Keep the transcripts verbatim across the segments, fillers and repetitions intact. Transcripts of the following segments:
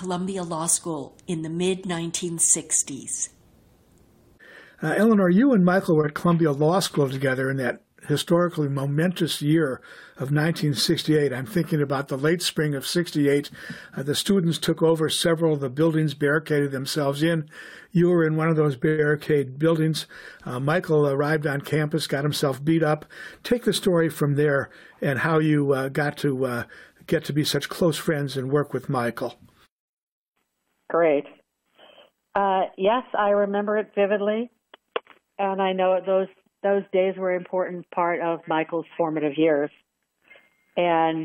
Columbia Law School in the mid nineteen sixties. Uh, Eleanor, you and Michael were at Columbia Law School together in that historically momentous year of nineteen sixty-eight. I'm thinking about the late spring of sixty-eight. Uh, the students took over several of the buildings, barricaded themselves in. You were in one of those barricade buildings. Uh, Michael arrived on campus, got himself beat up. Take the story from there and how you uh, got to uh, get to be such close friends and work with Michael. Great. Uh, yes, I remember it vividly. And I know those those days were an important part of Michael's formative years. And,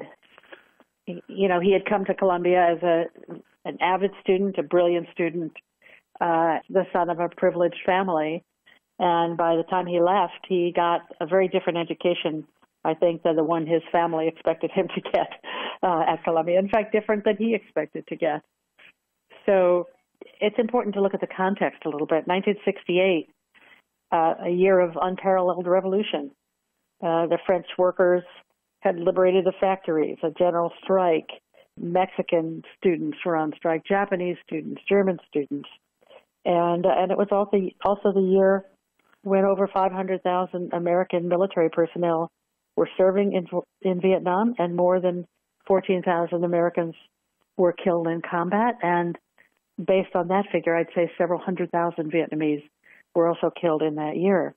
you know, he had come to Columbia as a an avid student, a brilliant student, uh, the son of a privileged family. And by the time he left, he got a very different education, I think, than the one his family expected him to get uh, at Columbia. In fact, different than he expected to get. So it's important to look at the context a little bit. nineteen sixty-eight, uh, a year of unparalleled revolution. Uh, the French workers had liberated the factories, a general strike. Mexican students were on strike, Japanese students, German students. And uh, and it was also, also the year when over five hundred thousand American military personnel were serving in, in Vietnam, and more than fourteen thousand Americans were killed in combat. And based on that figure, I'd say several hundred thousand Vietnamese were also killed in that year.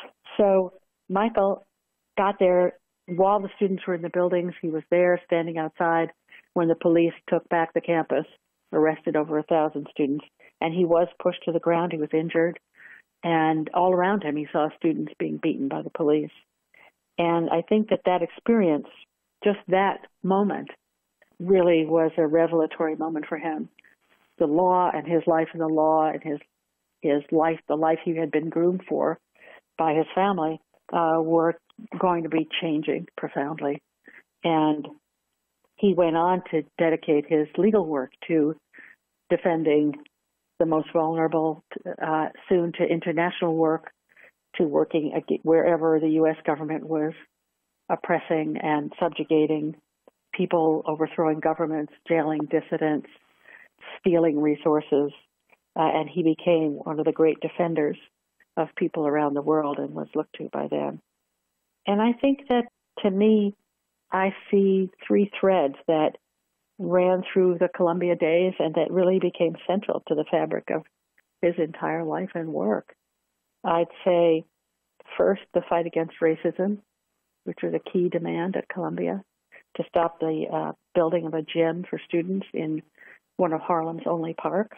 So Michael got there while the students were in the buildings. He was there standing outside when the police took back the campus, arrested over a thousand students, and he was pushed to the ground. He was injured, and all around him he saw students being beaten by the police. And I think that that experience, just that moment, really was a revelatory moment for him. The law and his life in the law and his his life, the life he had been groomed for by his family, uh, were going to be changing profoundly. And he went on to dedicate his legal work to defending the most vulnerable, uh, soon to international work, to working wherever the U S government was oppressing and subjugating people, overthrowing governments, jailing dissidents, stealing resources, uh, and he became one of the great defenders of people around the world and was looked to by them. And I think that, to me, I see three threads that ran through the Columbia days and that really became central to the fabric of his entire life and work. I'd say, first, the fight against racism, which was a key demand at Columbia, to stop the uh, building of a gym for students in one of Harlem's only parks.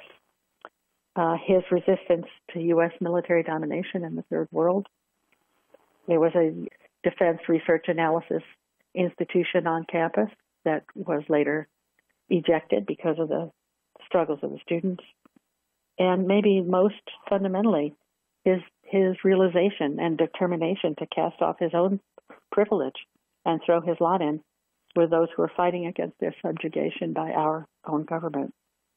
Uh, his resistance to U S military domination in the Third World. There was a Defense Research Analysis Institution on campus that was later ejected because of the struggles of the students. And maybe most fundamentally, his his realization and determination to cast off his own privilege and throw his lot in with those who are fighting against their subjugation by our own government.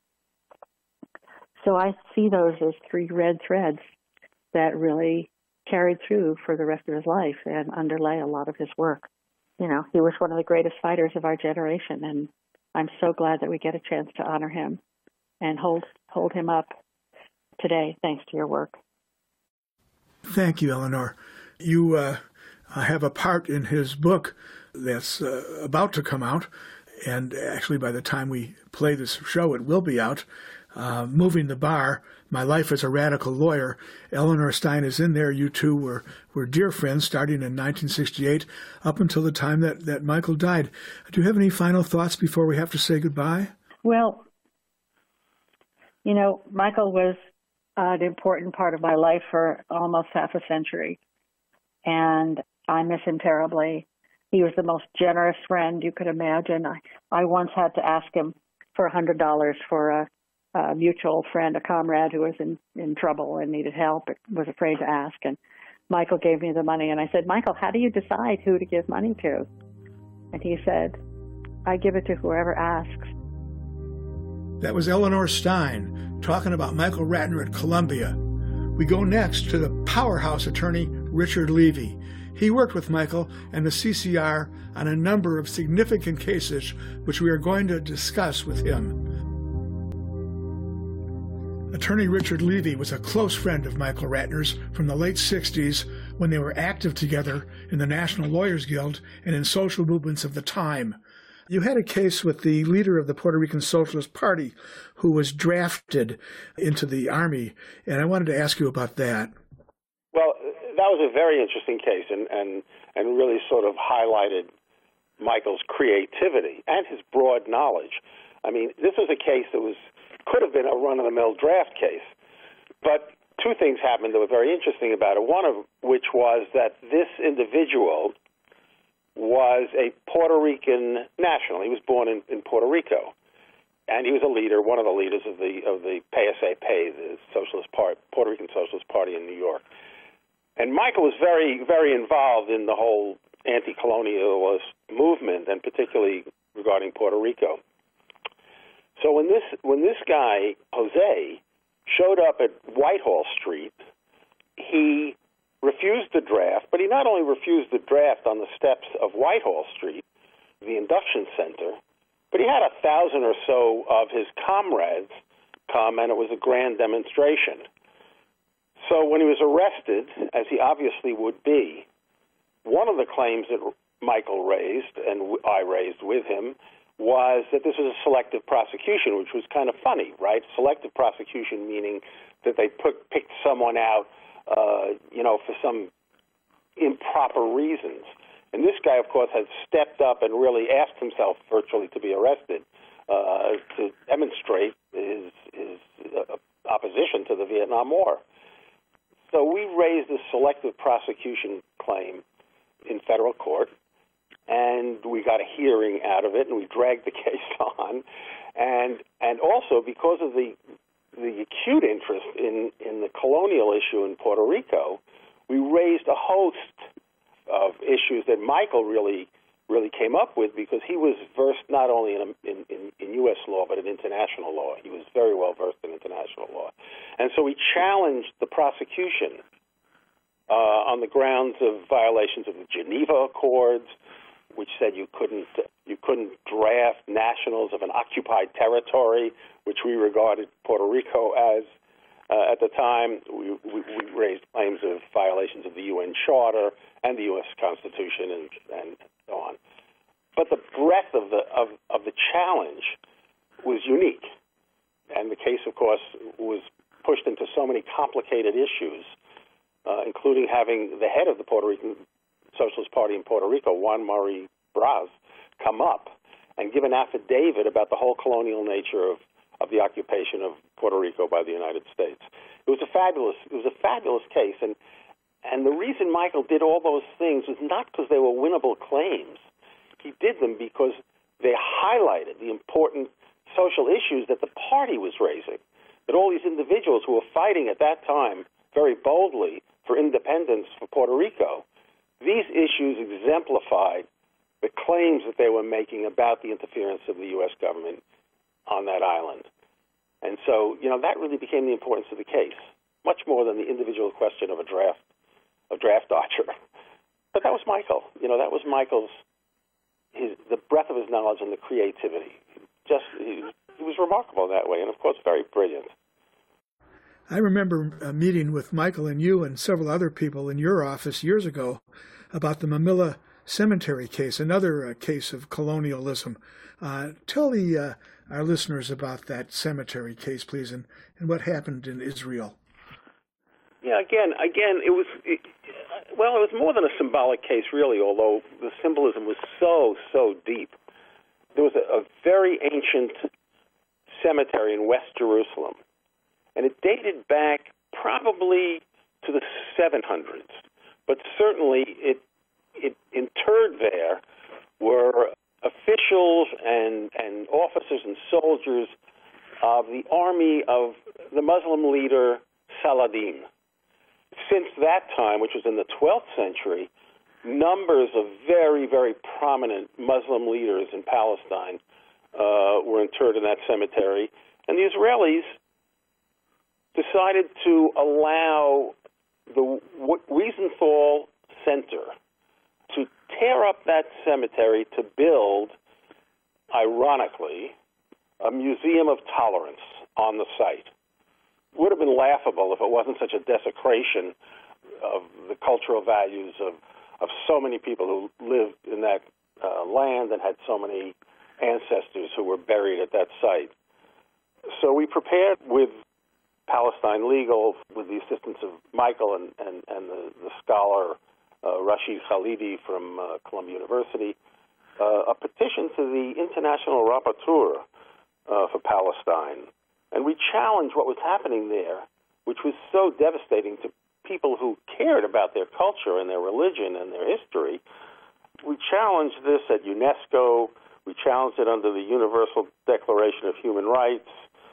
So I see those as three red threads that really carried through for the rest of his life and underlay a lot of his work. You know, he was one of the greatest fighters of our generation, and I'm so glad that we get a chance to honor him and hold hold him up today, thanks to your work. Thank you, Eleanor. You uh, have a part in his book that's uh, about to come out, and actually by the time we play this show, it will be out. Uh, Moving the Bar, My Life as a Radical Lawyer. Eleanor Stein is in there. You two were, were dear friends starting in nineteen sixty-eight up until the time that, that Michael died. Do you have any final thoughts before we have to say goodbye? Well, you know, Michael was uh, an important part of my life for almost half a century, and I miss him terribly. He was the most generous friend you could imagine. I, I once had to ask him for one hundred dollars for a a mutual friend, a comrade who was in, in trouble and needed help, was afraid to ask. And Michael gave me the money. And I said, Michael, how do you decide who to give money to? And he said, I give it to whoever asks. That was Eleanor Stein talking about Michael Ratner at Columbia. We go next to the powerhouse attorney, Richard Levy. He worked with Michael and the C C R on a number of significant cases, which we are going to discuss with him. Attorney Richard Levy was a close friend of Michael Ratner's from the late sixties when they were active together in the National Lawyers Guild and in social movements of the time. You had a case with the leader of the Puerto Rican Socialist Party who was drafted into the Army, and I wanted to ask you about that. Well, that was a very interesting case and, and, and really sort of highlighted Michael's creativity and his broad knowledge. I mean, this was a case that was could have been a run-of-the-mill draft case, but two things happened that were very interesting about it, one of which was that this individual was a Puerto Rican national. He was born in, in Puerto Rico, and he was a leader, one of the leaders of the of the P S A P, the Socialist Party, Puerto Rican Socialist Party in New York. And Michael was very, very involved in the whole anti-colonialist movement, and particularly regarding Puerto Rico. So when this when this guy, Jose, showed up at Whitehall Street, he refused the draft, but he not only refused the draft on the steps of Whitehall Street, the induction center, but he had a thousand or so of his comrades come, and it was a grand demonstration. So when he was arrested, as he obviously would be, one of the claims that Michael raised, and I raised with him, was that this was a selective prosecution, which was kind of funny, right? Selective prosecution meaning that they put, picked someone out, uh, you know, for some improper reasons. And this guy, of course, had stepped up and really asked himself virtually to be arrested uh, to demonstrate his, his uh, opposition to the Vietnam War. So we raised a selective prosecution claim in federal court, and we got a hearing out of it, and we dragged the case on. And and also because of the the acute interest in, in the colonial issue in Puerto Rico, we raised a host of issues that Michael really really came up with, because he was versed not only in, in, in, in U S law but in international law. He was very well versed in international law. And so we challenged the prosecution uh, on the grounds of violations of the Geneva Accords, which said you couldn't you couldn't draft nationals of an occupied territory, which we regarded Puerto Rico as. Uh, at the time, we, we, we raised claims of violations of the U N Charter and the U S Constitution, and, and so on. But the breadth of the of, of the challenge was unique, and the case, of course, was pushed into so many complicated issues, uh, including having the head of the Puerto Rican Socialist Party in Puerto Rico, Juan Mari Braz, come up and give an affidavit about the whole colonial nature of, of the occupation of Puerto Rico by the United States. It was a fabulous, it was a fabulous case, and and the reason Michael did all those things was not because they were winnable claims. He did them because they highlighted the important social issues that the party was raising, that all these individuals who were fighting at that time very boldly for independence for Puerto Rico, these issues exemplified the claims that they were making about the interference of the U S government on that island. And so, you know, that really became the importance of the case, much more than the individual question of a draft, a draft dodger. But that was Michael. You know, that was Michael's, his, the breadth of his knowledge and the creativity. Just, he, he was remarkable that way, and of course, very brilliant. I remember a meeting with Michael and you and several other people in your office years ago about the Mamilla Cemetery case, another uh, case of colonialism. Uh, tell the uh, our listeners about that cemetery case, please, and, and what happened in Israel. Yeah, again, again, it was, it, well, it was more than a symbolic case, really, although the symbolism was so, so deep. There was a, a very ancient cemetery in West Jerusalem, and it dated back probably to the seven hundreds, but certainly it it interred there were officials and, and officers and soldiers of the army of the Muslim leader Saladin. Since that time, which was in the twelfth century, numbers of very, very prominent Muslim leaders in Palestine uh, were interred in that cemetery, and the Israelis decided to allow the Wiesenthal Center to tear up that cemetery to build, ironically, a museum of tolerance on the site. would have been laughable if it wasn't such a desecration of the cultural values of, of so many people who lived in that uh, land and had so many ancestors who were buried at that site. So we prepared with Palestine Legal, with the assistance of Michael and, and, and the, the scholar uh, Rashid Khalidi from uh, Columbia University, uh, a petition to the International Rapporteur uh, for Palestine. And we challenged what was happening there, which was so devastating to people who cared about their culture and their religion and their history. We challenged this at UNESCO. We challenged it under the Universal Declaration of Human Rights.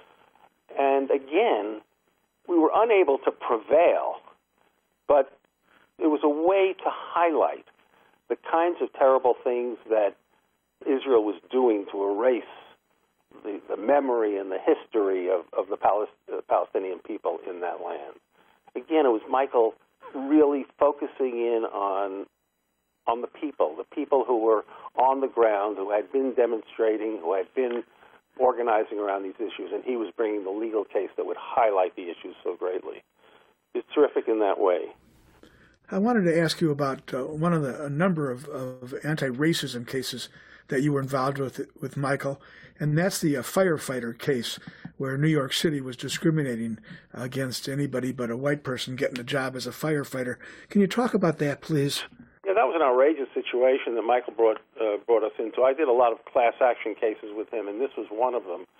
And again, we were unable to prevail, but it was a way to highlight the kinds of terrible things that Israel was doing to erase the, the memory and the history of, of the Palest- uh, Palestinian people in that land. Again, it was Michael really focusing in on on the people, the people who were on the ground, who had been demonstrating, who had been organizing around these issues, and he was bringing the legal case that would highlight the issues so greatly. It's terrific in that way. I wanted to ask you about uh, one of the a number of, of anti-racism cases that you were involved with with Michael, and that's the uh, firefighter case where New York City was discriminating against anybody but a white person getting a job as a firefighter. Can you talk about that, please? Yeah, that was an outrageous situation that Michael brought uh, brought us into. I did a lot of class action cases with him, and this was one of them.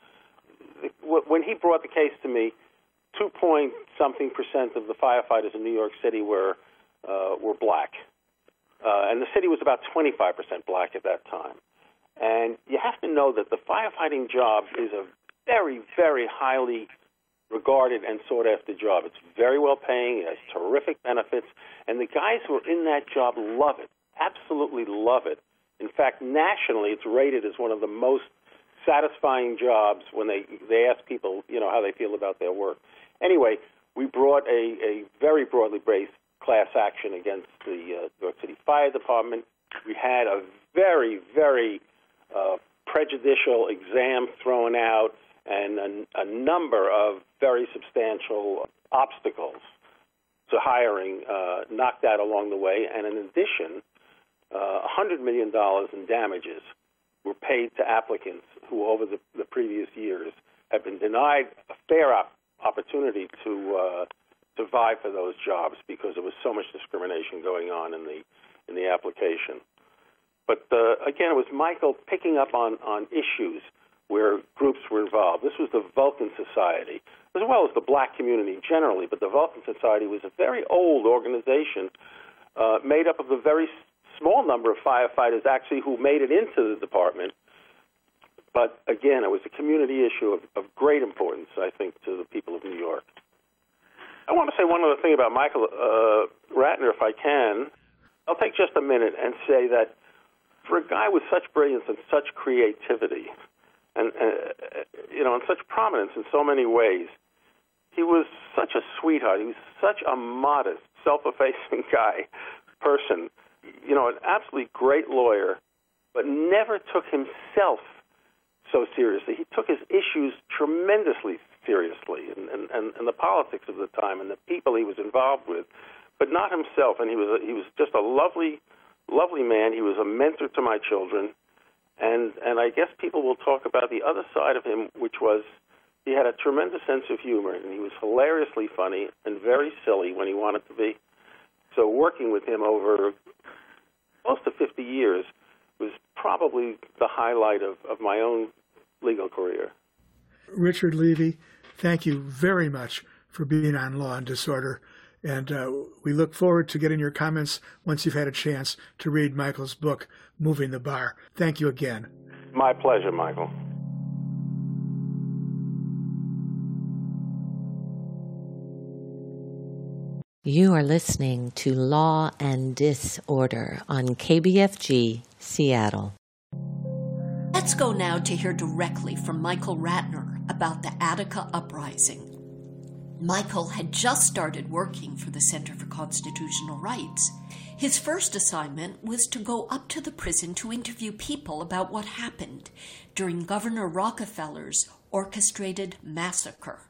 When he brought the case to me, two point something percent of the firefighters in New York City were uh, were black, uh, and the city was about twenty-five percent black at that time. And you have to know that the firefighting job is a very, very highly regarded and sought-after job. It's very well-paying. It has terrific benefits. And the guys who are in that job love it, absolutely love it. In fact, nationally, it's rated as one of the most satisfying jobs when they, they ask people, you know, how they feel about their work. Anyway, we brought a, a very broadly based class action against the uh, New York City Fire Department. We had a very, very uh, prejudicial exam thrown out and a, a number of very substantial obstacles to hiring uh, knocked out along the way. And in addition, uh, one hundred million dollars in damages were paid to applicants who over the, the previous years have been denied a fair op- opportunity to uh, to vie for those jobs because there was so much discrimination going on in the in the application. But uh, again, it was Michael picking up on, on issues where groups were involved. This was the Vulcan Society, as well as the black community generally, but the Vulcan Society was a very old organization uh, made up of a very small number of firefighters actually who made it into the department. But again, it was a community issue of, of great importance, I think, to the people of New York. I want to say one other thing about Michael uh, Ratner, if I can. I'll take just a minute and say that for a guy with such brilliance and such creativity, and, uh, you know, and such prominence in so many ways, he was such a sweetheart. He was such a modest, self-effacing guy, person, you know, an absolutely great lawyer, but never took himself so seriously. He took his issues tremendously seriously, and, and, and, and the politics of the time and the people he was involved with, but not himself. And he was a, he was just a lovely, lovely man. He was a mentor to my children. And and I guess people will talk about the other side of him, which was he had a tremendous sense of humor, and he was hilariously funny and very silly when he wanted to be. So working with him over close to fifty years was probably the highlight of, of my own legal career. Richard Levy, thank you very much for being on Law and Disorder. And uh, we look forward to getting your comments once you've had a chance to read Michael's book, Moving the Bar. Thank you again. My pleasure, Michael. You are listening to Law and Disorder on K B F G, Seattle. Let's go now to hear directly from Michael Ratner about the Attica Uprising. Michael had just started working for the Center for Constitutional Rights. His first assignment was to go up to the prison to interview people about what happened during Governor Rockefeller's orchestrated massacre.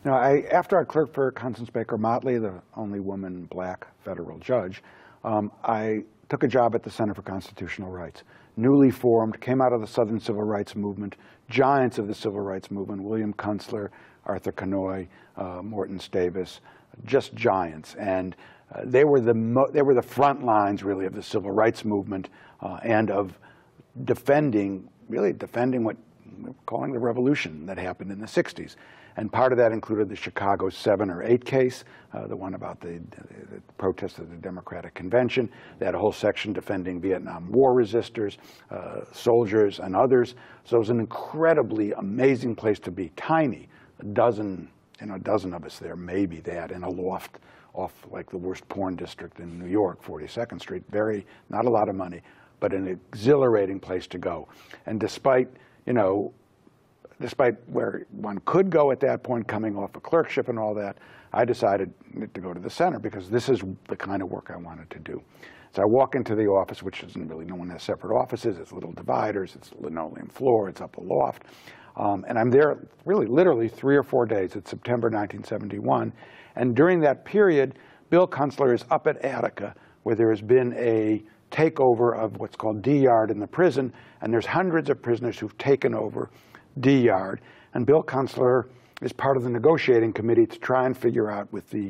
You know, I, after I clerked for Constance Baker Motley, the only woman black federal judge, um, I took a job at the Center for Constitutional Rights. Newly formed, came out of the Southern Civil Rights Movement, giants of the Civil Rights Movement, William Kunstler, Arthur Kanoy, uh, Morton Stavis, just giants. And uh, they were the mo they were the front lines, really, of the Civil Rights Movement uh, and of defending, really defending what we're calling the revolution that happened in the sixties. And part of that included the Chicago seven or eight case, uh, the one about the, the, the protest of the Democratic Convention. They had a whole section defending Vietnam War resistors, uh, soldiers, and others. So it was an incredibly amazing place to be. Tiny, a dozen, you know, a dozen of us there, maybe that, in a loft off like the worst porn district in New York, forty-second Street. Very, not a lot of money, but an exhilarating place to go. And despite, you know, despite where one could go at that point, coming off a clerkship and all that, I decided to go to the center because this is the kind of work I wanted to do. So I walk into the office, which isn't really, no one has separate offices. It's little dividers. It's linoleum floor. It's up a loft. Um, and I'm there really literally three or four days. It's September nineteen seventy-one. And during that period, Bill Kunstler is up at Attica, where there has been a takeover of what's called D Yard in the prison. And there's hundreds of prisoners who've taken over D Yard, and Bill Kunstler is part of the negotiating committee to try and figure out with the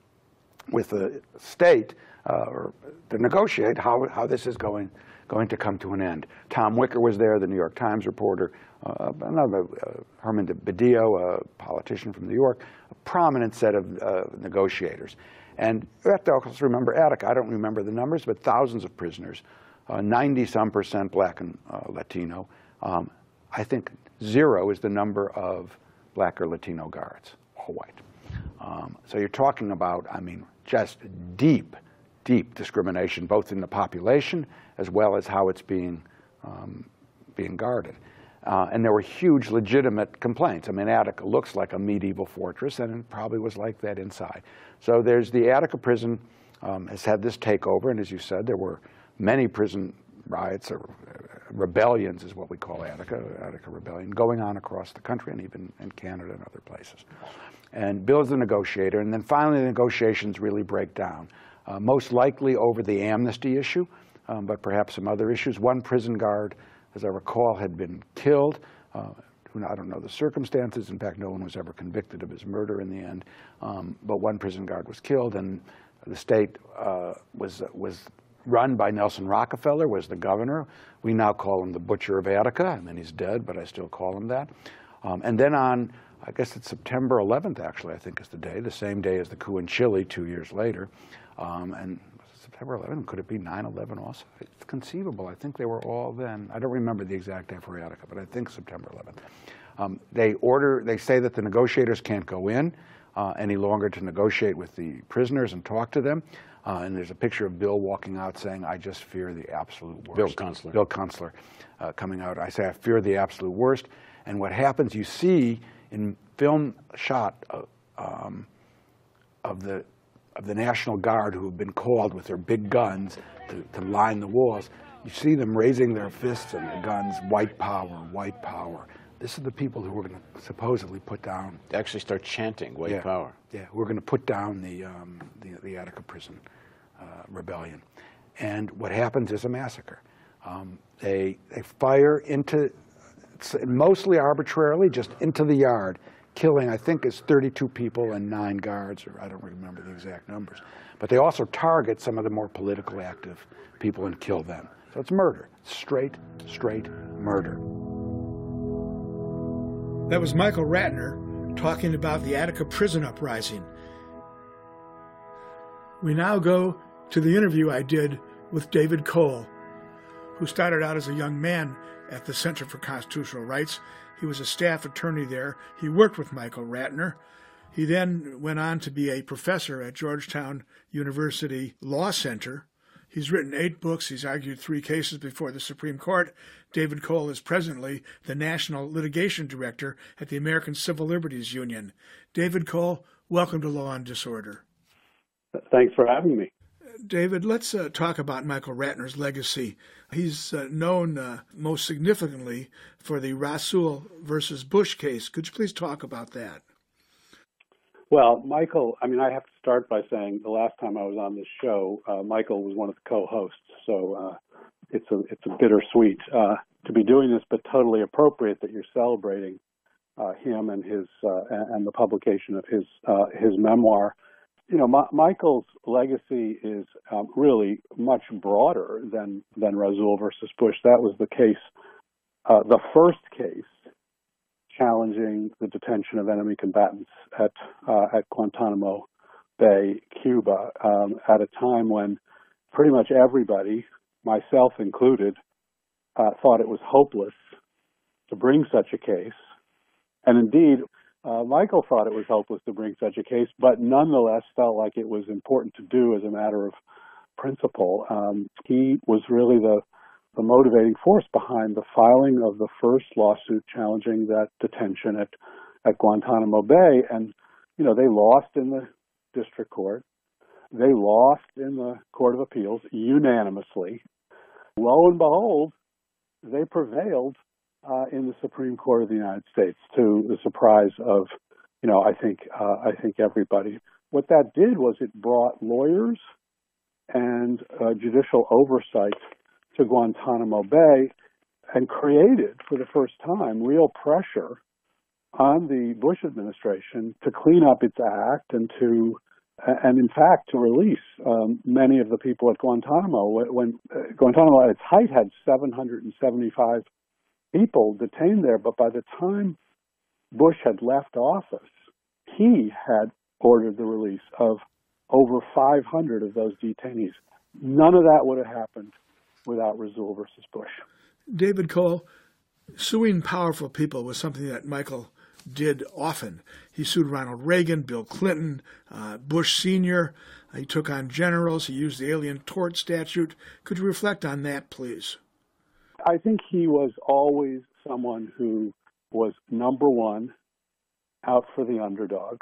with the state uh, or to negotiate how how this is going going to come to an end. Tom Wicker was there, the New York Times reporter, uh, another uh, Herman Badillo, a politician from New York, a prominent set of uh, negotiators. And you have to also remember Attica. I don't remember the numbers, but thousands of prisoners, ninety some percent black and uh, Latino. Um, I think zero is the number of black or Latino guards, all white. Um, so you're talking about, I mean, just deep, deep discrimination, both in the population as well as how it's being, um, being guarded. Uh, and there were huge legitimate complaints. I mean, Attica looks like a medieval fortress, and it probably was like that inside. So there's the Attica prison um, has had this takeover, and as you said, there were many prison riots or rebellions is what we call Attica, Attica Rebellion, going on across the country and even in Canada and other places. And Bill's the negotiator, and then finally the negotiations really break down, uh, most likely over the amnesty issue, um, but perhaps some other issues. One prison guard, as I recall, had been killed. Uh, I don't know the circumstances. In fact, no one was ever convicted of his murder in the end. Um, but one prison guard was killed, and the state uh, was was run by Nelson Rockefeller, was the governor. We now call him the Butcher of Attica. I mean, he's dead, but I still call him that. Um, and then on, I guess it's September eleventh, actually, I think is the day, the same day as the coup in Chile two years later. Um, and September eleventh, could it be nine eleven also? It's conceivable. I think they were all then. I don't remember the exact day for Attica, but I think September eleventh. Um, they order, they say that the negotiators can't go in uh, any longer to negotiate with the prisoners and talk to them. Uh, and there's a picture of Bill walking out saying, "I just fear the absolute worst." Bill Kunstler. Bill Kunstler uh, coming out. I say, "I fear the absolute worst." And what happens, you see in film shot of, um, of the of the National Guard who have been called with their big guns to, to line the walls. You see them raising their fists and their guns, white power, white power. This is the people who were going to supposedly put down. They actually start chanting white yeah, power. Yeah, we're going to put down the, um, the, the Attica prison uh, rebellion. And what happens is a massacre. Um, they, they fire into, mostly arbitrarily, just into the yard, killing, I think, is thirty-two people and nine guards, or I don't remember the exact numbers. But they also target some of the more politically active people and kill them. So it's murder, straight, straight murder. That was Michael Ratner talking about the Attica prison uprising. We now go to the interview I did with David Cole, who started out as a young man at the Center for Constitutional Rights. He was a staff attorney there. He worked with Michael Ratner. He then went on to be a professor at Georgetown University Law Center. He's written eight books. He's argued three cases before the Supreme Court. David Cole is presently the National Litigation Director at the American Civil Liberties Union. David Cole, welcome to Law and Disorder. Thanks for having me. David, let's uh, talk about Michael Ratner's legacy. He's uh, known uh, most significantly for the Rasool versus Bush case. Could you please talk about that? Well, Michael, I mean, I have to start by saying the last time I was on this show, uh, Michael was one of the co-hosts, so uh, it's a it's a bittersweet uh, to be doing this, but totally appropriate that you're celebrating uh, him and his uh, and the publication of his uh, his memoir. You know, Ma- Michael's legacy is um, really much broader than than Rasul versus Bush. That was the case, uh, the first case challenging the detention of enemy combatants at uh, at Guantanamo Bay, Cuba, um, at a time when pretty much everybody, myself included, uh, thought it was hopeless to bring such a case. And indeed, uh, Michael thought it was hopeless to bring such a case, but nonetheless felt like it was important to do as a matter of principle. Um, he was really the the motivating force behind the filing of the first lawsuit challenging that detention at, at Guantanamo Bay. And, you know, they lost in the district court. They lost in the Court of Appeals unanimously. Lo and behold, they prevailed uh, in the Supreme Court of the United States, to the surprise of, you know, I think, uh, I think everybody. What that did was it brought lawyers and uh, judicial oversight to Guantanamo Bay and created, for the first time, real pressure on the Bush administration to clean up its act and to, and in fact, to release um, many of the people at Guantanamo. When uh, Guantanamo at its height had seven hundred seventy-five people detained there, but by the time Bush had left office, he had ordered the release of over five hundred of those detainees. None of that would have happened without Rasul versus Bush. David Cole, suing powerful people was something that Michael did often. He sued Ronald Reagan, Bill Clinton, uh, Bush Senior He took on generals. He used the Alien Tort Statute. Could you reflect on that, please? I think he was always someone who was, number one, out for the underdog,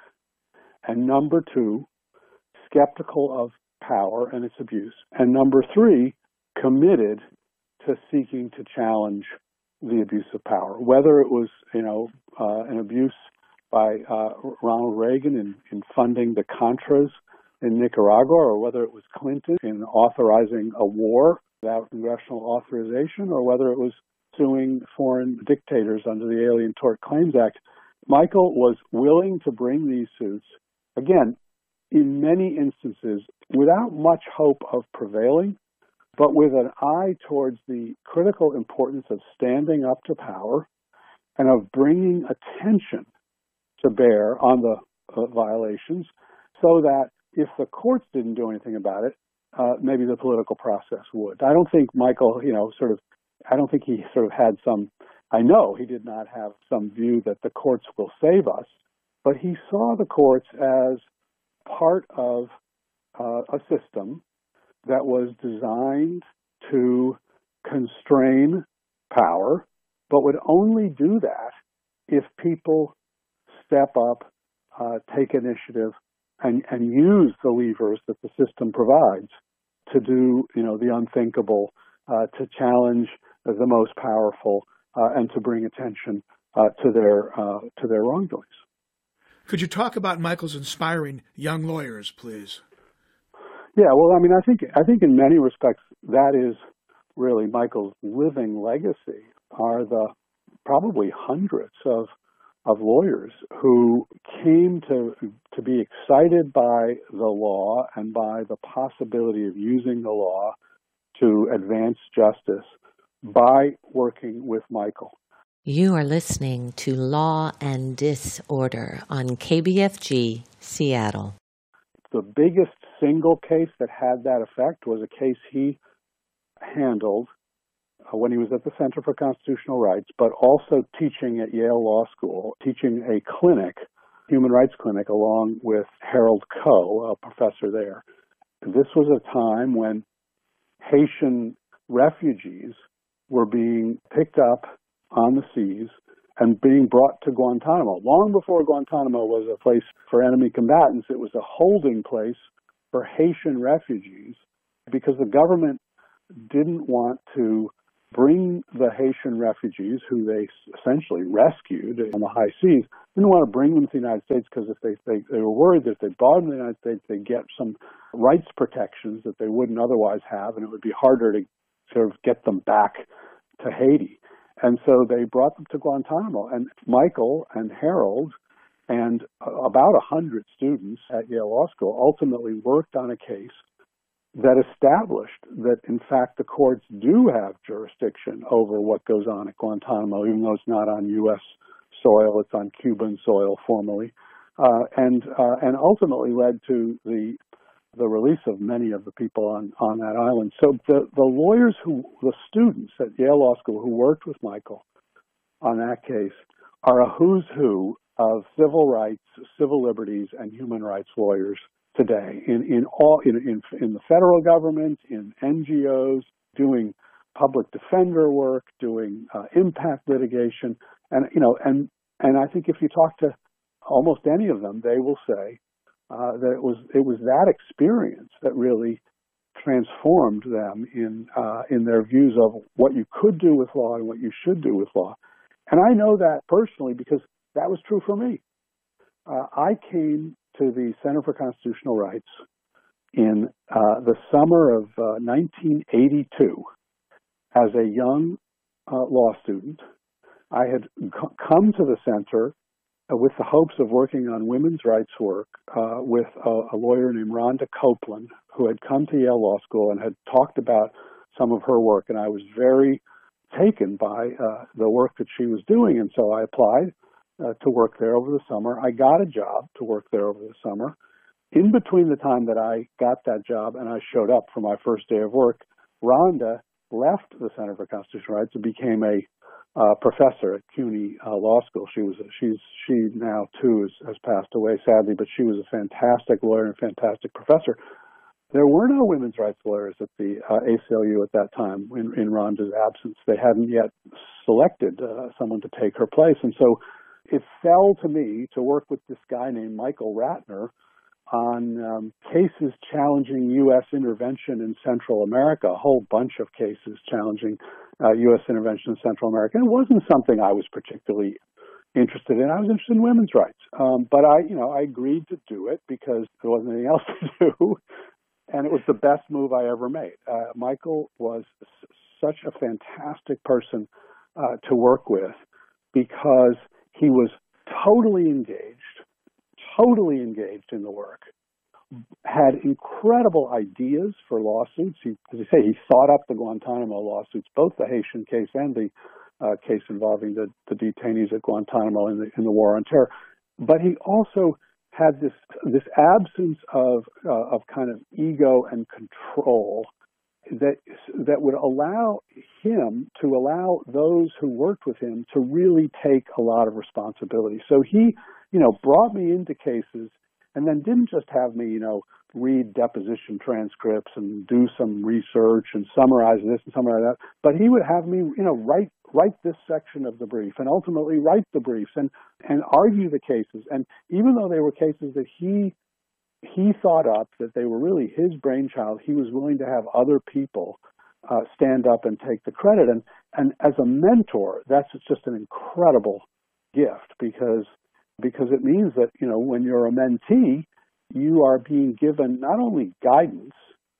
and number two, skeptical of power and its abuse, and number three, committed to seeking to challenge the abuse of power, whether it was, you know, uh, an abuse by uh, Ronald Reagan in, in funding the Contras in Nicaragua, or whether it was Clinton in authorizing a war without congressional authorization, or whether it was suing foreign dictators under the Alien Tort Claims Act. Michael was willing to bring these suits, again, in many instances, without much hope of prevailing, but with an eye towards the critical importance of standing up to power and of bringing attention to bear on the uh, violations, so that if the courts didn't do anything about it, uh, maybe the political process would. I don't think Michael, you know, sort of, I don't think he sort of had some, I know he did not have some view that the courts will save us, but he saw the courts as part of uh, a system that was designed to constrain power, but would only do that if people step up, uh, take initiative, and, and use the levers that the system provides to do, you know, the unthinkable, uh, to challenge the most powerful, uh, and to bring attention uh, to their uh, to their wrongdoings. Could you talk about Michael's inspiring young lawyers, please? Yeah, well, I mean, I think I think in many respects that is really Michael's living legacy. Are the probably hundreds of of lawyers who came to to be excited by the law and by the possibility of using the law to advance justice by working with Michael. You are listening to Law and Disorder on K B F G Seattle. The biggest single case that had that effect was a case he handled uh, when he was at the Center for Constitutional Rights, but also teaching at Yale Law School, teaching a clinic, human rights clinic, along with Harold Koh, a professor there. This was a time when Haitian refugees were being picked up on the seas and being brought to Guantanamo. Long before Guantanamo was a place for enemy combatants, it was a holding place for Haitian refugees because the government didn't want to bring the Haitian refugees, who they essentially rescued on the high seas, didn't want to bring them to the United States because if they, they, they were worried that if they brought them to the United States, they'd get some rights protections that they wouldn't otherwise have, and it would be harder to sort of get them back to Haiti. And so they brought them to Guantanamo. And Michael and Harold and about a hundred students at Yale Law School ultimately worked on a case that established that, in fact, the courts do have jurisdiction over what goes on at Guantanamo, even though it's not on U S soil, it's on Cuban soil formally, uh, and uh, and ultimately led to the the release of many of the people on, on that island. So the, the lawyers who, the students at Yale Law School who worked with Michael on that case are a who's who of civil rights, civil liberties, and human rights lawyers today in, in all in, in in the federal government, in N G Os, doing public defender work, doing uh, impact litigation, and you know, and and I think if you talk to almost any of them, they will say uh, that it was it was that experience that really transformed them in uh, in their views of what you could do with law and what you should do with law. And I know that personally because that was true for me. Uh, I came to the Center for Constitutional Rights in uh, the summer of uh, nineteen eighty-two as a young uh, law student. I had c- come to the center uh, with the hopes of working on women's rights work uh, with a, a lawyer named Rhonda Copeland, who had come to Yale Law School and had talked about some of her work, and I was very taken by uh, the work that she was doing, and so I applied uh, to work there over the summer. I got a job to work there over the summer. In between the time that I got that job and I showed up for my first day of work, Rhonda left the Center for Constitutional Rights and became a uh, professor at CUNY uh, Law School. She was a, she's she now too has, has passed away sadly, but she was a fantastic lawyer and a fantastic professor. There were no women's rights lawyers at the uh, A C L U at that time in, in Rhonda's absence. They hadn't yet selected uh, someone to take her place, and so it fell to me to work with this guy named Michael Ratner on um, cases challenging U S intervention in Central America, a whole bunch of cases challenging uh, U S intervention in Central America. And it wasn't something I was particularly interested in. I was interested in women's rights. Um, but I, you know, I agreed to do it because there wasn't anything else to do. And it was the best move I ever made. Uh, Michael was s- such a fantastic person uh, to work with because he was totally engaged, totally engaged in the work, had incredible ideas for lawsuits. He, as I say, he thought up the Guantanamo lawsuits, both the Haitian case and the uh, case involving the, the detainees at Guantanamo in the, in the War on Terror. But he also had this this absence of uh, of kind of ego and control that that would allow him to allow those who worked with him to really take a lot of responsibility. So he, you know, brought me into cases and then didn't just have me, you know, read deposition transcripts and do some research and summarize this and summarize that, but he would have me, you know, write write this section of the brief and ultimately write the briefs and, and argue the cases. And even though they were cases that he he thought up, that they were really his brainchild, he was willing to have other people uh, stand up and take the credit. And, and as a mentor, that's just an incredible gift because because it means that, you know, when you're a mentee, you are being given not only guidance,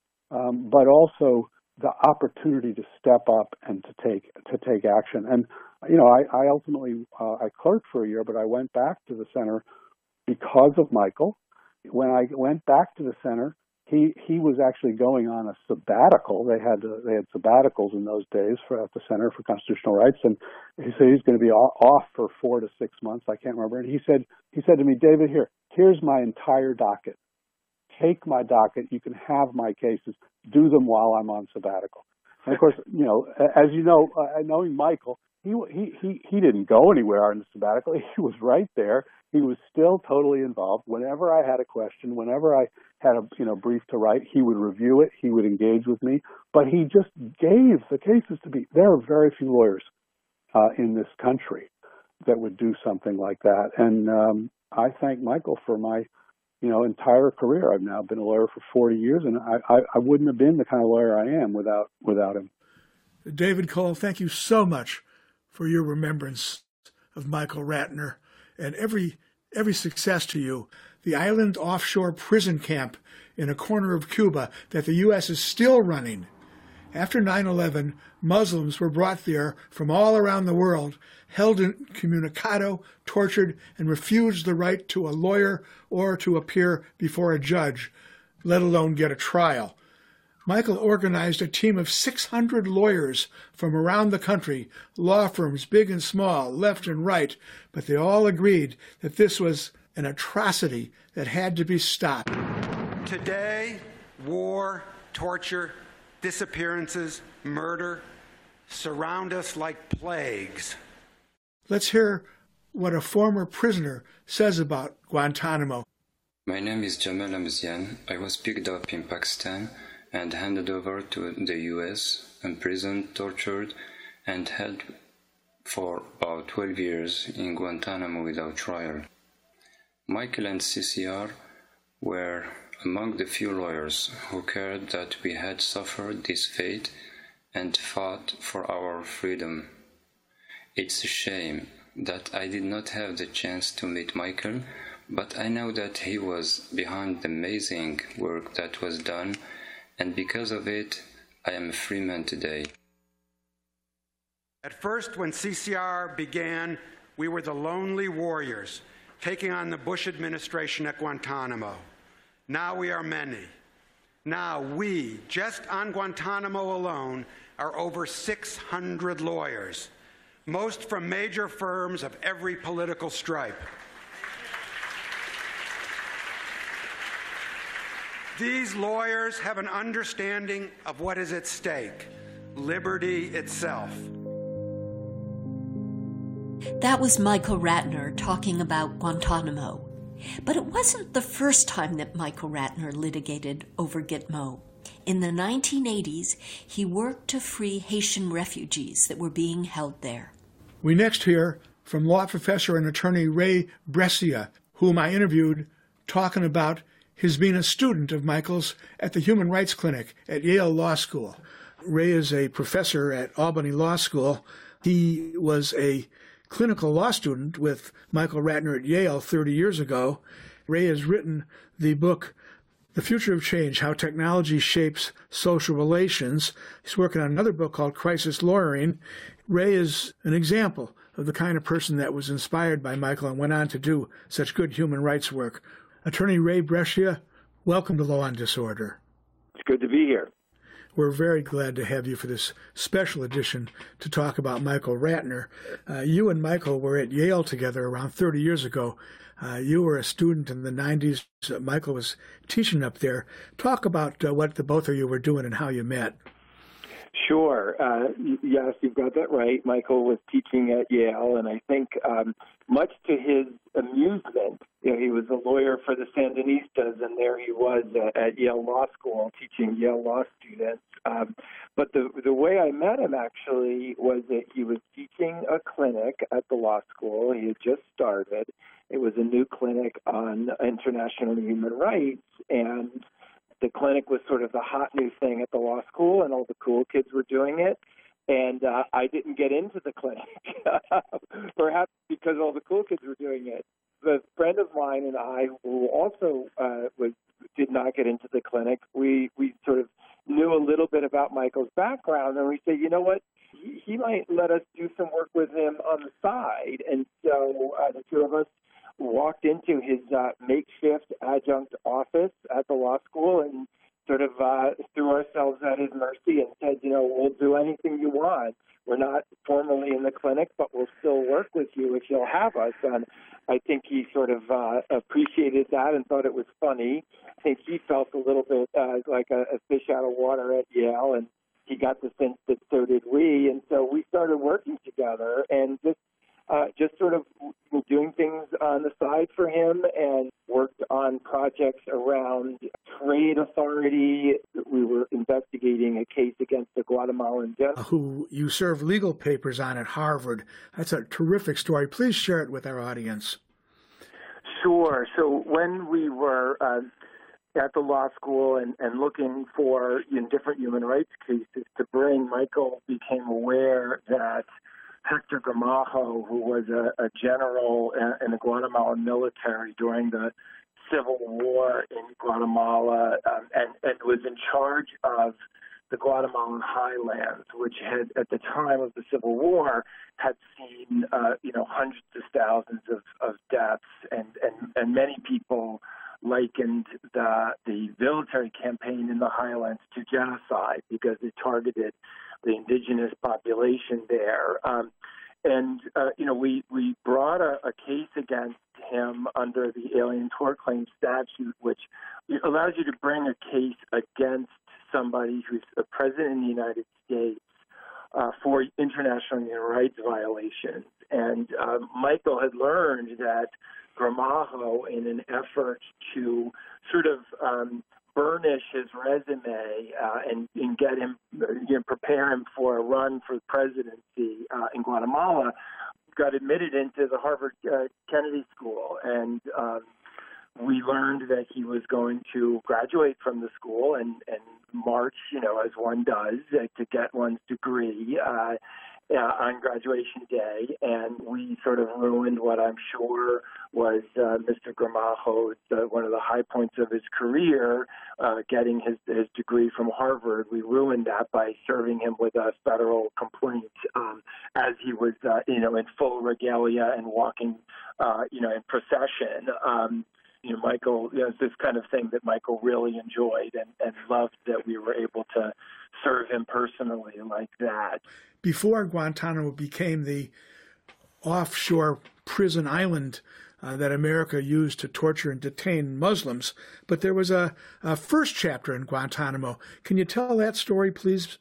um, but also the opportunity to step up and to take to take action. And, you know, I, I ultimately, uh, I clerked for a year, but I went back to the center because of Michael. When I went back to the center, he he was actually going on a sabbatical. They had uh, they had sabbaticals in those days for at the Center for Constitutional Rights, and he said he's going to be off for four to six months. I can't remember. And he said he said to me, David, here, here's my entire docket. Take my docket. You can have my cases. Do them while I'm on sabbatical. And of course, you know, as you know, uh, knowing Michael, he he he he didn't go anywhere on the sabbatical. He was right there. He was still totally involved. Whenever I had a question, whenever I had a you know brief to write, he would review it. He would engage with me. But he just gave the cases to me. There are very few lawyers uh, in this country that would do something like that. And um, I thank Michael for my you know entire career. I've now been a lawyer for forty years, and I, I, I wouldn't have been the kind of lawyer I am without without him. David Cole, thank you so much for your remembrance of Michael Ratner, and every every success to you. The island offshore prison camp in a corner of Cuba that the U S is still running. After nine eleven, Muslims were brought there from all around the world, held incommunicado, tortured, and refused the right to a lawyer or to appear before a judge, let alone get a trial. Michael organized a team of six hundred lawyers from around the country, law firms big and small, left and right, but they all agreed that this was an atrocity that had to be stopped. Today, war, torture, disappearances, murder surround us like plagues. Let's hear what a former prisoner says about Guantanamo. My name is Jamal Amzian. I was picked up in Pakistan and handed over to the U S, imprisoned, tortured, and held for about twelve years in Guantanamo without trial. Michael and C C R were among the few lawyers who cared that we had suffered this fate and fought for our freedom. It's a shame that I did not have the chance to meet Michael, but I know that he was behind the amazing work that was done, and because of it, I am a free man today. At first, when C C R began, we were the lonely warriors taking on the Bush administration at Guantanamo. Now we are many. Now we, just on Guantanamo alone, are over six hundred lawyers, most from major firms of every political stripe. These lawyers have an understanding of what is at stake, liberty itself. That was Michael Ratner talking about Guantanamo. But it wasn't the first time that Michael Ratner litigated over Gitmo. In the nineteen eighties, he worked to free Haitian refugees that were being held there. We next hear from law professor and attorney Ray Brescia, whom I interviewed talking about his being a student of Michael's at the Human Rights Clinic at Yale Law School. Ray is a professor at Albany Law School. He was a clinical law student with Michael Ratner at Yale thirty years ago. Ray has written the book, The Future of Change, How Technology Shapes Social Relations. He's working on another book called Crisis Lawyering. Ray is an example of the kind of person that was inspired by Michael and went on to do such good human rights work. Attorney Ray Brescia, welcome to Law and Disorder. It's good to be here. We're very glad to have you for this special edition to talk about Michael Ratner. Uh, you and Michael were at Yale together around thirty years ago. Uh, you were a student in the nineties. Uh, Michael was teaching up there. Talk about uh, what the both of you were doing and how you met. Sure. Uh, yes, you've got that right. Michael was teaching at Yale, and I think um, much to his amusement, you know, he was a lawyer for the Sandinistas, and there he was uh, at Yale Law School teaching Yale law students. Um, but the the way I met him actually was that he was teaching a clinic at the law school. He had just started. It was a new clinic on international human rights, and the clinic was sort of the hot new thing at the law school, and all the cool kids were doing it. And uh, I didn't get into the clinic, perhaps because all the cool kids were doing it. The friend of mine and I, who also uh, was did not get into the clinic, we, we sort of knew a little bit about Michael's background, and we said, you know what, he, he might let us do some work with him on the side. And so uh, the two of us walked into his uh, makeshift adjunct office at the law school and sort of uh, threw ourselves at his mercy and said, you know, we'll do anything you want. We're not formally in the clinic, but we'll still work with you if you'll have us. And I think he sort of uh, appreciated that and thought it was funny. I think he felt a little bit uh, like a, a fish out of water at Yale, and he got the sense that so did we. And so we started working together and just Uh, just sort of doing things on the side for him, and worked on projects around trade authority. We were investigating a case against the Guatemalan general who you serve legal papers on at Harvard. That's a terrific story. Please share it with our audience. Sure. So when we were uh, at the law school and, and looking for in different human rights cases to bring, Michael became aware that Hector Gramajo, who was a, a general in the Guatemalan military during the Civil War in Guatemala, um, and, and was in charge of the Guatemalan highlands, which had, at the time of the Civil War, had seen, uh, you know, hundreds of thousands of, of deaths, and, and, and many people likened the the military campaign in the highlands to genocide because it targeted the indigenous population there. Um, and, uh, you know, we, we brought a, a case against him under the Alien Tort Claims statute, which allows you to bring a case against somebody who's a president in the United States uh, for international human rights violations. And uh, Michael had learned that Gramajo, in an effort to sort of um, burnish his resume uh, and, and get him, you know, prepare him for a run for the presidency uh, in Guatemala, got admitted into the Harvard uh, Kennedy School. And um, we learned that he was going to graduate from the school and, and march, you know, as one does, uh, to get one's degree uh, uh, on graduation day. And we sort of ruined what I'm sure was uh, Mister Gramajo's, uh, one of the high points of his career, uh, getting his, his degree from Harvard. We ruined that by serving him with a federal complaint um, as he was, uh, you know, in full regalia and walking, uh, you know, in procession. Um, You know, Michael, you know, it's this kind of thing that Michael really enjoyed and, and loved that we were able to serve him personally like that. Before Guantanamo became the offshore prison island uh, that America used to torture and detain Muslims, but there was a, a first chapter in Guantanamo. Can you tell that story, please?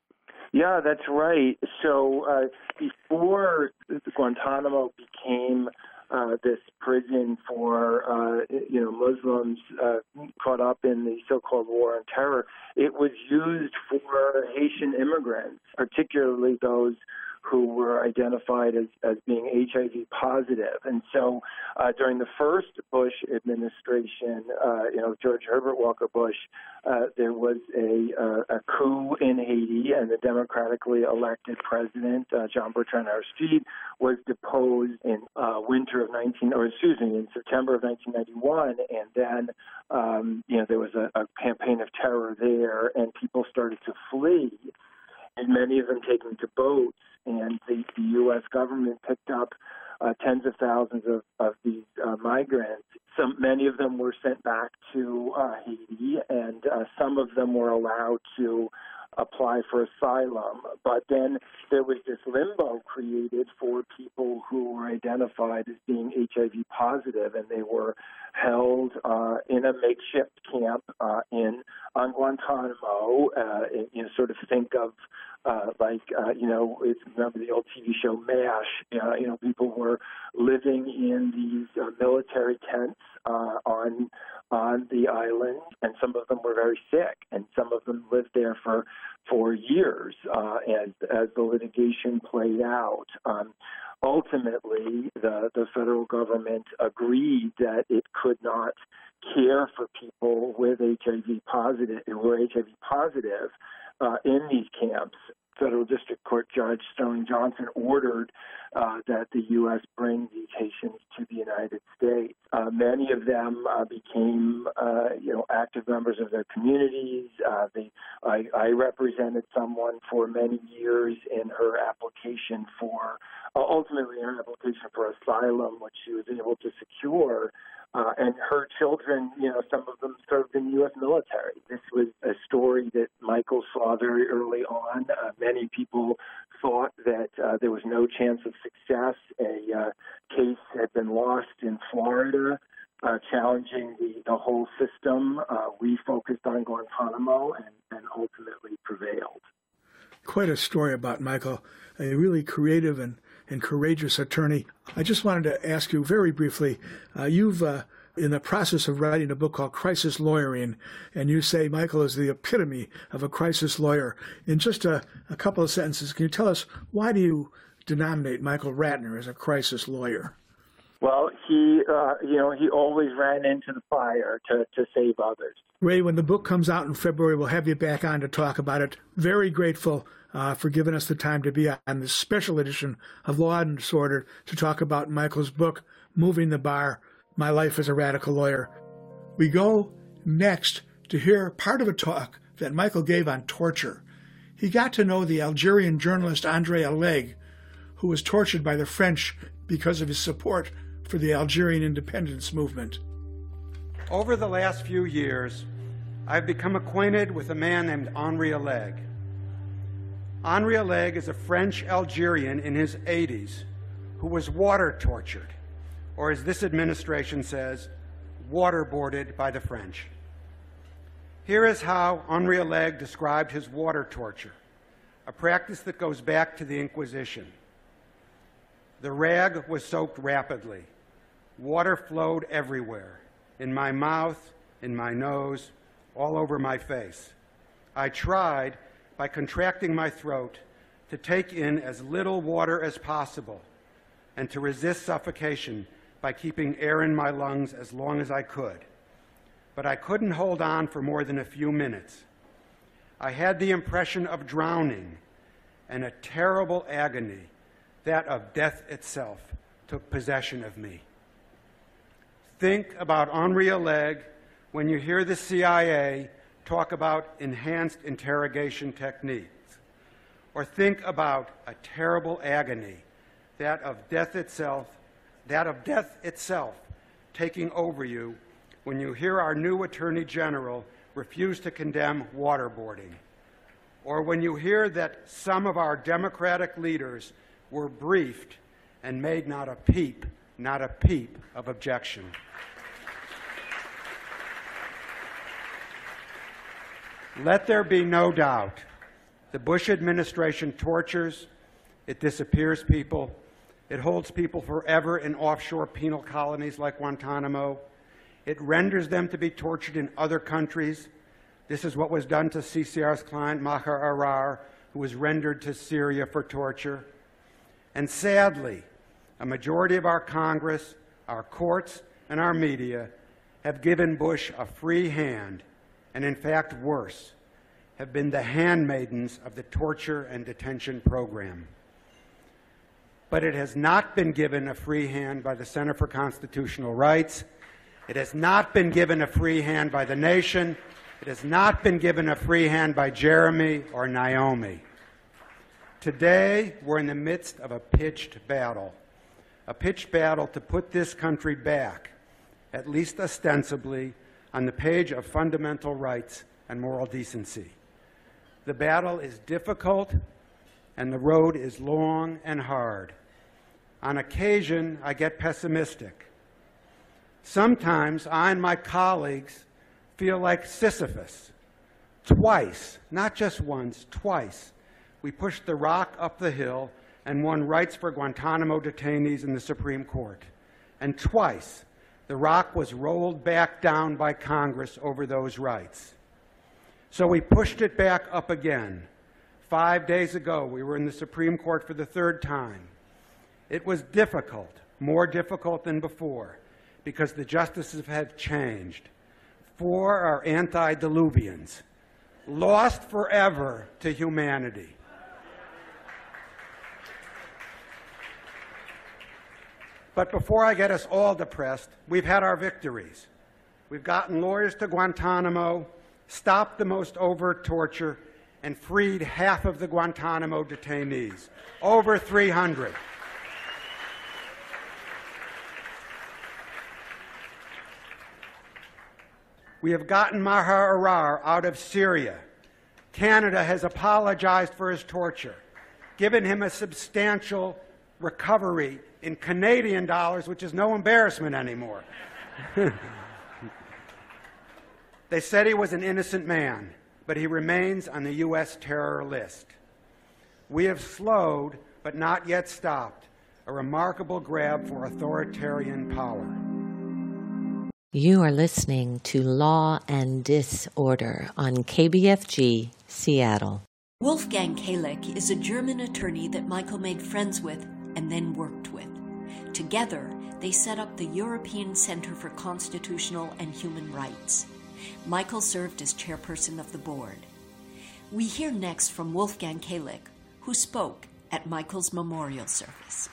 Yeah, that's right. So uh, before Guantanamo became Uh, this prison for, uh, you know, Muslims uh, caught up in the so-called War on Terror, it was used for Haitian immigrants, particularly those who were identified as, as being H I V positive. And so uh, during the first Bush administration, uh, you know, George Herbert Walker Bush, uh, there was a, uh, a coup in Haiti, and the democratically elected president, uh, John Bertrand Aristide, was deposed in uh, winter of nineteen, or excuse me, in September of nineteen ninety-one, and then, um, you know, there was a, a campaign of terror there, and people started to flee, and many of them taken to boats. And the, the U S government picked up uh, tens of thousands of, of these uh, migrants. Some, many of them were sent back to uh, Haiti, and uh, some of them were allowed to apply for asylum. But then there was this limbo created for people who were identified as being H I V positive, and they were held uh, in a makeshift camp uh, in on Guantanamo. Uh, you know, sort of think of uh, like uh, you know, it's, remember the old T V show MASH? Uh, you know, people were living in these uh, military tents uh, on on the island, and some of them were very sick, and some of them lived there for for years uh, as as the litigation played out. Um, ultimately, the the federal government agreed that it could not care for people with H I V positive, who were H I V positive uh, in these camps. Federal District Court Judge Sterling Johnson ordered uh, that the U S bring these Haitians to the United States. Uh, many of them uh, became, uh, you know, active members of their communities. Uh, they, I, I represented someone for many years in her application for, uh, ultimately in her application for asylum, which she was able to secure. Uh, and her children, you know, some of them served in the U S military. This was a story that Michael saw very early on. Uh, many people thought that uh, there was no chance of success. A uh, case had been lost in Florida, uh, challenging the, the whole system. Uh, we focused on Guantanamo and, and ultimately prevailed. Quite a story about Michael, a really creative and, and courageous attorney. I just wanted to ask you very briefly, uh, you've, uh, in the process of writing a book called Crisis Lawyering, and you say Michael is the epitome of a crisis lawyer. In just a, a couple of sentences, can you tell us, why do you denominate Michael Ratner as a crisis lawyer? Well, he, uh, you know, he always ran into the fire to, to save others. Ray, when the book comes out in February, we'll have you back on to talk about it. Very grateful uh, for giving us the time to be on this special edition of Law and Disorder to talk about Michael's book, Moving the Bar, My Life as a Radical Lawyer. We go next to hear part of a talk that Michael gave on torture. He got to know the Algerian journalist André Alleg, who was tortured by the French because of his support for the Algerian independence movement. Over the last few years, I've become acquainted with a man named Henri Alleg. Henri Alleg is a French Algerian in his eighties who was water tortured, or as this administration says, waterboarded by the French. Here is how Henri Alleg described his water torture, a practice that goes back to the Inquisition. The rag was soaked rapidly. Water flowed everywhere, in my mouth, in my nose, all over my face. I tried, by contracting my throat, to take in as little water as possible and to resist suffocation by keeping air in my lungs as long as I could. But I couldn't hold on for more than a few minutes. I had the impression of drowning, and a terrible agony, that of death itself, took possession of me. Think about Henri Alleg when you hear the C I A talk about enhanced interrogation techniques, or think about a terrible agony, that of death itself, that of death itself taking over you when you hear our new Attorney General refuse to condemn waterboarding, or when you hear that some of our Democratic leaders were briefed and made not a peep, not a peep of objection. Let there be no doubt, the Bush administration tortures, it disappears people, it holds people forever in offshore penal colonies like Guantanamo, it renders them to be tortured in other countries. This is what was done to C C R's client, Maher Arar, who was rendered to Syria for torture. And sadly, a majority of our Congress, our courts, and our media have given Bush a free hand, and in fact worse, have been the handmaidens of the torture and detention program. But it has not been given a free hand by the Center for Constitutional Rights. It has not been given a free hand by the nation. It has not been given a free hand by Jeremy or Naomi. Today, we're in the midst of a pitched battle, a pitched battle to put this country back, at least ostensibly, on the page of fundamental rights and moral decency. The battle is difficult, and the road is long and hard. On occasion, I get pessimistic. Sometimes I and my colleagues feel like Sisyphus. Twice, not just once, twice, we pushed the rock up the hill and won rights for Guantanamo detainees in the Supreme Court. And twice, the rock was rolled back down by Congress over those rights. So we pushed it back up again. Five days ago, we were in the Supreme Court for the third time. It was difficult, more difficult than before, because the justices have changed. Four are antediluvians, lost forever to humanity. But before I get us all depressed, we've had our victories. We've gotten lawyers to Guantanamo, stopped the most overt torture, and freed half of the Guantanamo detainees, over three hundred. We have gotten Maher Arar out of Syria. Canada has apologized for his torture, given him a substantial recovery in Canadian dollars, which is no embarrassment anymore. They said he was an innocent man, but he remains on the U S terror list. We have slowed, but not yet stopped, a remarkable grab for authoritarian power. You are listening to Law and Disorder on K B F G, Seattle. Wolfgang Kalek is a German attorney that Michael made friends with and then worked with. Together, they they set up the European Center for Constitutional and Human Rights. Michael served as chairperson of the board. We hear next from Wolfgang Kalik, who spoke at Michael's memorial service.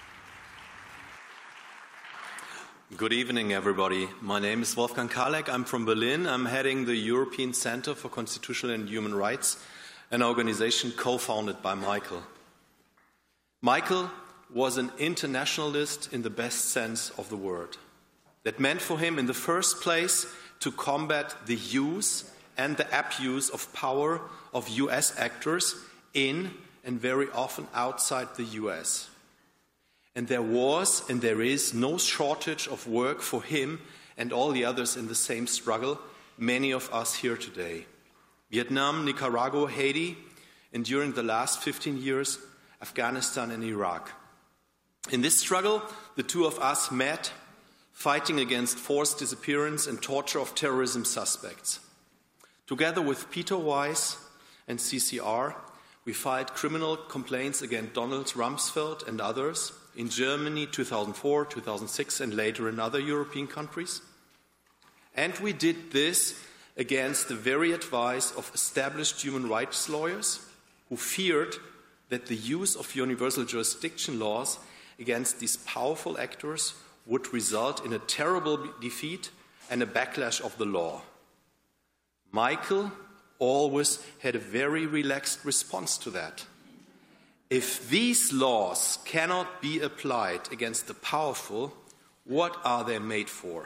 Good evening, everybody. My name is Wolfgang Kalik. I'm from Berlin. I'm heading the European Center for Constitutional and Human Rights, an organization co-founded by Michael. Michael was an internationalist in the best sense of the word. That meant for him, in the first place, to combat the use and the abuse of power of U S actors in and very often outside the U S. And there was and there is no shortage of work for him and all the others in the same struggle, many of us here today. Vietnam, Nicaragua, Haiti, and during the last fifteen years, Afghanistan and Iraq. In this struggle, the two of us met, fighting against forced disappearance and torture of terrorism suspects. Together with Peter Weiss and C C R, we filed criminal complaints against Donald Rumsfeld and others in Germany, two thousand four, two thousand six, and later in other European countries. And we did this against the very advice of established human rights lawyers who feared that the use of universal jurisdiction laws against these powerful actors would result in a terrible defeat and a backlash of the law. Michael always had a very relaxed response to that. If these laws cannot be applied against the powerful, what are they made for?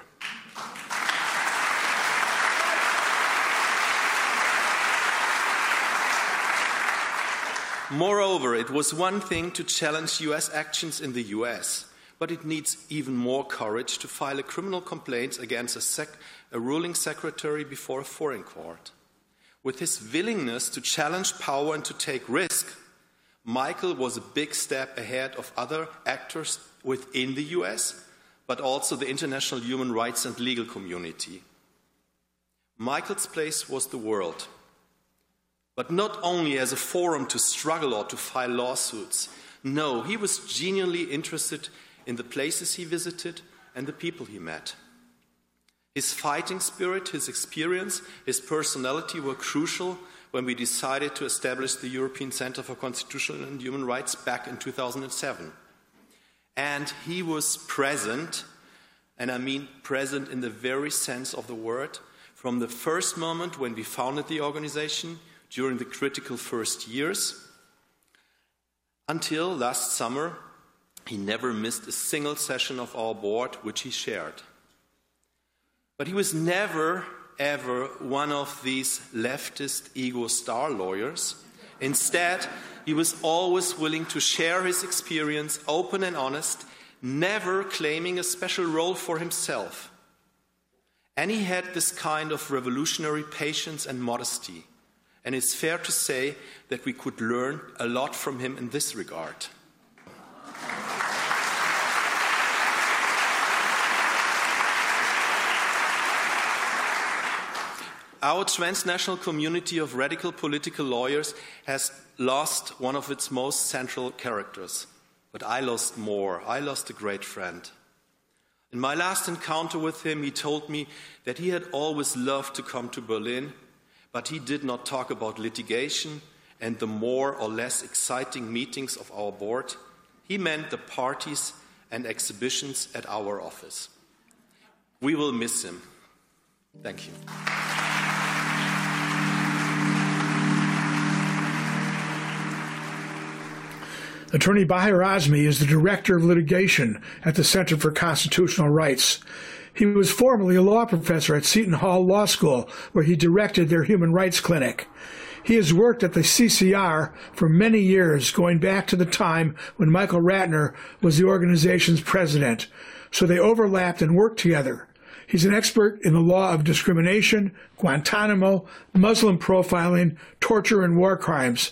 Moreover, it was one thing to challenge U S actions in the U S, but it needs even more courage to file a criminal complaint against a, sec- a ruling secretary before a foreign court. With his willingness to challenge power and to take risk, Michael was a big step ahead of other actors within the U S, but also the international human rights and legal community. Michael's place was the world, but not only as a forum to struggle or to file lawsuits. No, he was genuinely interested in the places he visited and the people he met. His fighting spirit, his experience, his personality were crucial when we decided to establish the European Center for Constitutional and Human Rights back in two thousand seven. And he was present, and I mean present in the very sense of the word, from the first moment when we founded the organization, during the critical first years, until last summer. He never missed a single session of our board, which he shared. But he was never, ever one of these leftist ego star lawyers. Instead, he was always willing to share his experience, open and honest, never claiming a special role for himself. And he had this kind of revolutionary patience and modesty. And it's fair to say that we could learn a lot from him in this regard. Our transnational community of radical political lawyers has lost one of its most central characters. But I lost more. I lost a great friend. In my last encounter with him, he told me that he had always loved to come to Berlin, but he did not talk about litigation and the more or less exciting meetings of our board. He meant the parties and exhibitions at our office. We will miss him. Thank you. Attorney Bahir Azmi is the Director of Litigation at the Center for Constitutional Rights. He was formerly a law professor at Seton Hall Law School, where he directed their human rights clinic. He has worked at the C C R for many years, going back to the time when Michael Ratner was the organization's president, so they overlapped and worked together. He's an expert in the law of discrimination, Guantanamo, Muslim profiling, torture, and war crimes.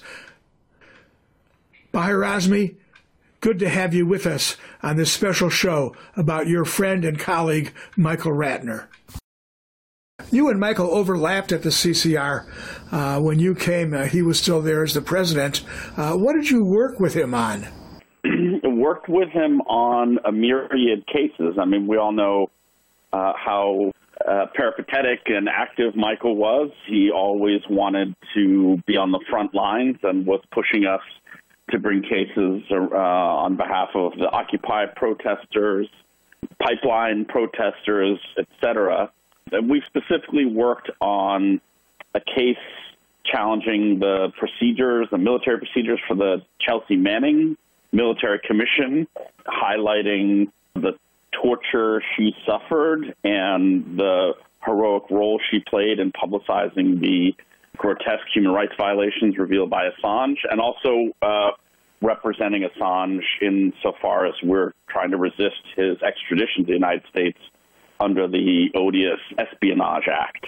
Bahir Azmi, good to have you with us on this special show about your friend and colleague, Michael Ratner. You and Michael overlapped at the C C R uh, when you came. Uh, he was still there as the president. Uh, what did you work with him on? worked with him on a myriad cases. I mean, we all know uh, how uh, peripatetic and active Michael was. He always wanted to be on the front lines and was pushing us to bring cases uh, on behalf of the Occupy protesters, pipeline protesters, et cetera. And we specifically worked on a case challenging the procedures, the military procedures for the Chelsea Manning Military Commission, highlighting the torture she suffered and the heroic role she played in publicizing the grotesque human rights violations revealed by Assange, and also uh, representing Assange insofar as we're trying to resist his extradition to the United States under the odious Espionage Act.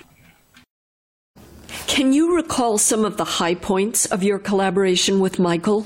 Can you recall some of the high points of your collaboration with Michael?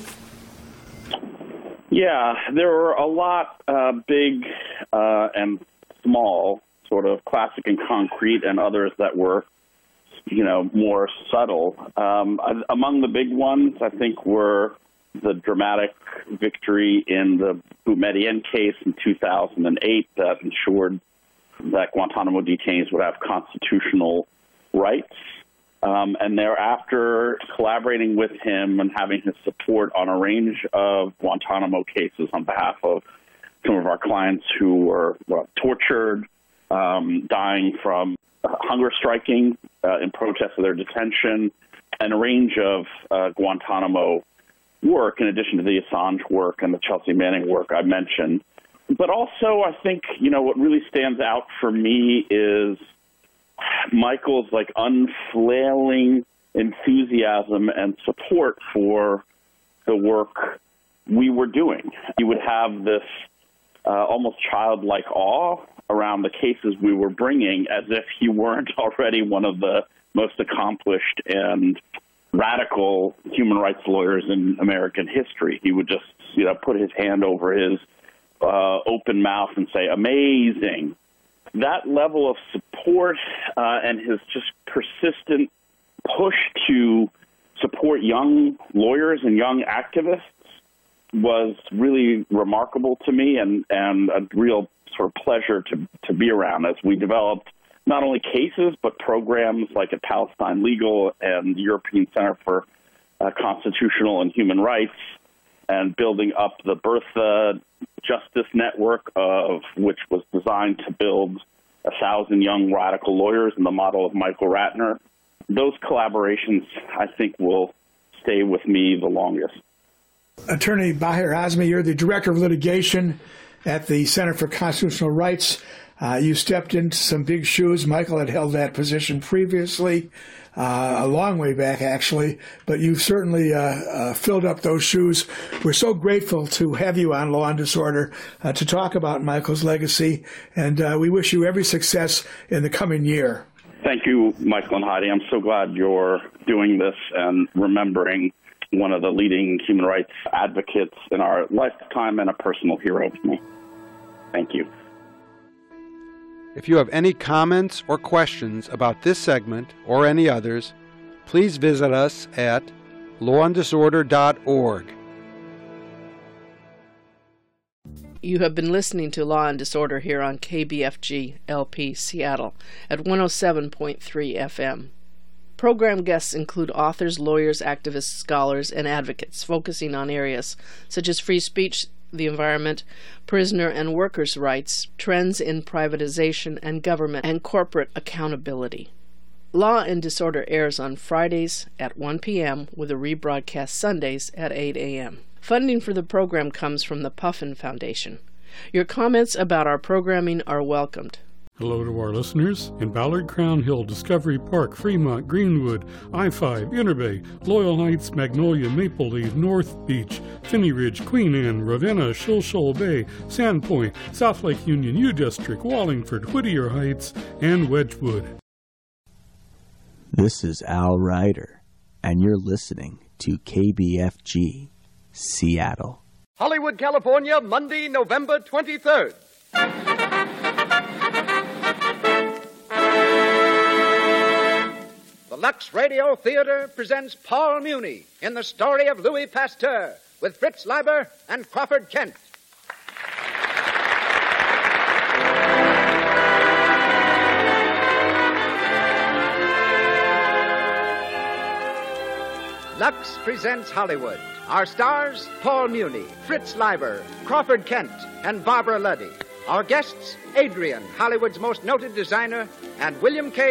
Yeah, there were a lot uh, big uh, and small, sort of classic and concrete, and others that were, you know, more subtle. Um, among the big ones, I think, were the dramatic victory in the Boumediene case in two thousand eight that ensured that Guantanamo detainees would have constitutional rights. Um, and thereafter, collaborating with him and having his support on a range of Guantanamo cases on behalf of some of our clients who were well, tortured, um, dying from hunger striking uh, in protest of their detention, and a range of uh, Guantanamo work in addition to the Assange work and the Chelsea Manning work I mentioned. But also, I think, you know, what really stands out for me is Michael's like unflailing enthusiasm and support for the work we were doing. He would have this uh, almost childlike awe around the cases we were bringing, as if he weren't already one of the most accomplished and radical human rights lawyers in American history. He would just, you know, put his hand over his uh, open mouth and say, "Amazing." That level of support uh, and his just persistent push to support young lawyers and young activists was really remarkable to me, and, and a real sort of pleasure to, to be around as we developed not only cases but programs like at Palestine Legal and the European Center for uh, Constitutional and Human Rights, and building up the Bertha Justice Network, of which was designed to build a thousand young radical lawyers in the model of Michael Ratner. Those collaborations, I think, will stay with me the longest. Attorney Baher Azmi, you're the Director of Litigation at the Center for Constitutional Rights. Uh, you stepped into some big shoes. Michael had held that position previously, uh, a long way back, actually, but you've certainly uh, uh, filled up those shoes. We're so grateful to have you on Law and Disorder uh, to talk about Michael's legacy, and uh, we wish you every success in the coming year. Thank you, Michael and Heidi. I'm so glad you're doing this and remembering one of the leading human rights advocates in our lifetime and a personal hero to me. Thank you. If you have any comments or questions about this segment or any others, please visit us at law and disorder dot org. You have been listening to Law and Disorder here on K B F G L P Seattle at one oh seven point three F M. Program guests include authors, lawyers, activists, scholars, and advocates focusing on areas such as free speech, the environment, prisoner and workers' rights, trends in privatization and government, and corporate accountability. Law and Disorder airs on Fridays at one p.m. with a rebroadcast Sundays at eight a.m. Funding for the program comes from the Puffin Foundation. Your comments about our programming are welcomed. Hello to our listeners in Ballard, Crown Hill, Discovery Park, Fremont, Greenwood, I five, Interbay, Loyal Heights, Magnolia, Maple Leaf, North Beach, Finney Ridge, Queen Anne, Ravenna, Shoal Shoal Bay, Sandpoint, South Lake Union, U District, Wallingford, Whittier Heights, and Wedgwood. This is Al Ryder, and you're listening to K B F G, Seattle. Hollywood, California, Monday, November twenty-third. The Lux Radio Theater presents Paul Muni in the story of Louis Pasteur with Fritz Leiber and Crawford Kent. Lux presents Hollywood. Our stars, Paul Muni, Fritz Leiber, Crawford Kent, and Barbara Luddy. Our guests, Adrian, Hollywood's most noted designer, and William K.